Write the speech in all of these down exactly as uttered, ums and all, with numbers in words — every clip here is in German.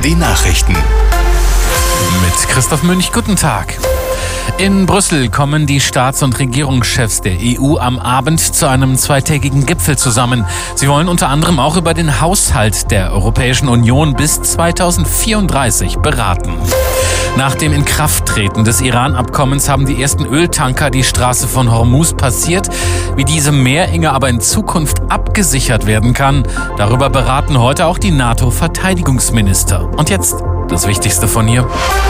die Nachrichten. Mit Christoph Münch, guten Tag. In Brüssel kommen die Staats- und Regierungschefs der E U am Abend zu einem zweitägigen Gipfel zusammen. Sie wollen unter anderem auch über den Haushalt der Europäischen Union bis zweitausendvierunddreißig beraten. Nach dem Inkrafttreten des Iran-Abkommens haben die ersten Öltanker die Straße von Hormuz passiert. Wie diese Meerenge aber in Zukunft abgesichert werden kann, darüber beraten heute auch die NATO-Verteidigungsminister. Und jetzt das Wichtigste von hier.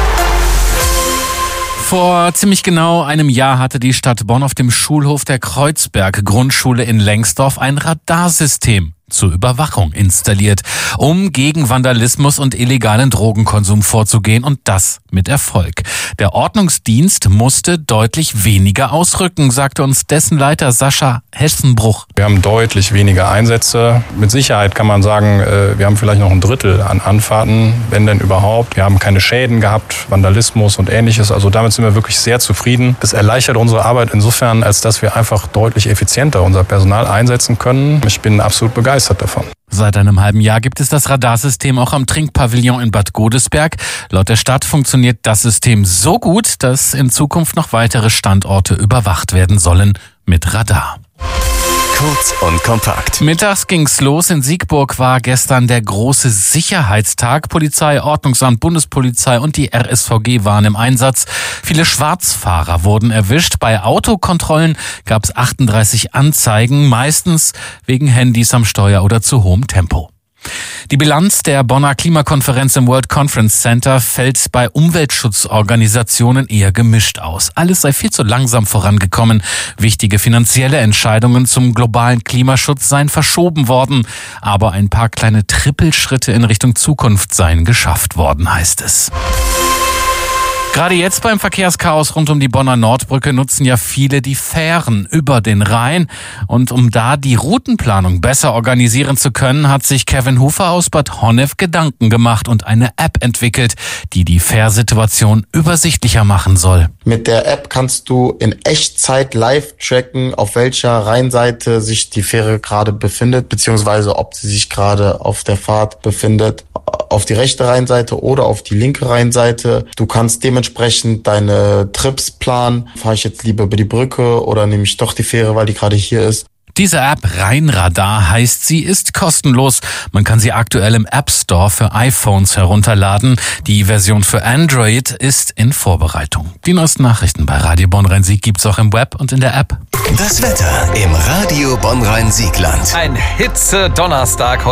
Vor ziemlich genau einem Jahr hatte die Stadt Bonn auf dem Schulhof der Kreuzberg-Grundschule in Lengsdorf ein Radarsystem zur Überwachung installiert, um gegen Vandalismus und illegalen Drogenkonsum vorzugehen, und das mit Erfolg. Der Ordnungsdienst musste deutlich weniger ausrücken, sagte uns dessen Leiter Sascha Hessenbruch. Wir haben deutlich weniger Einsätze. Mit Sicherheit kann man sagen, wir haben vielleicht noch ein Drittel an Anfahrten, wenn denn überhaupt. Wir haben keine Schäden gehabt, Vandalismus und Ähnliches. Also damit sind wir wirklich sehr zufrieden. Es erleichtert unsere Arbeit insofern, als dass wir einfach deutlich effizienter unser Personal einsetzen können. Ich bin absolut begeistert davon. Seit einem halben Jahr gibt es das Radarsystem auch am Trinkpavillon in Bad Godesberg. Laut der Stadt funktioniert das System so gut, dass in Zukunft noch weitere Standorte überwacht werden sollen mit Radar. Kurz und kompakt. Mittags ging's los. In Siegburg war gestern der große Sicherheitstag. Polizei, Ordnungsamt, Bundespolizei und die R S V G waren im Einsatz. Viele Schwarzfahrer wurden erwischt. Bei Autokontrollen gab's achtunddreißig Anzeigen, meistens wegen Handys am Steuer oder zu hohem Tempo. Die Bilanz der Bonner Klimakonferenz im World Conference Center fällt bei Umweltschutzorganisationen eher gemischt aus. Alles sei viel zu langsam vorangekommen. Wichtige finanzielle Entscheidungen zum globalen Klimaschutz seien verschoben worden. Aber ein paar kleine Trippelschritte in Richtung Zukunft seien geschafft worden, heißt es. Gerade jetzt beim Verkehrschaos rund um die Bonner Nordbrücke nutzen ja viele die Fähren über den Rhein. Und um da die Routenplanung besser organisieren zu können, hat sich Kevin Hufer aus Bad Honnef Gedanken gemacht und eine App entwickelt, die die Fährsituation übersichtlicher machen soll. Mit der App kannst du in Echtzeit live tracken, auf welcher Rheinseite sich die Fähre gerade befindet, beziehungsweise ob sie sich gerade auf der Fahrt befindet, auf die rechte Rheinseite oder auf die linke Rheinseite. Du kannst dementsprechend deine Trips planen. Fahre ich jetzt lieber über die Brücke oder nehme ich doch die Fähre, weil die gerade hier ist? Diese App Rheinradar heißt sie, ist kostenlos. Man kann sie aktuell im App Store für iPhones herunterladen. Die Version für Android ist in Vorbereitung. Die neuesten Nachrichten bei Radio Bonn-Rhein-Sieg gibt's auch im Web und in der App. Das Wetter im Radio Bonn-Rhein-Siegland. Ein Hitze-Donnerstag.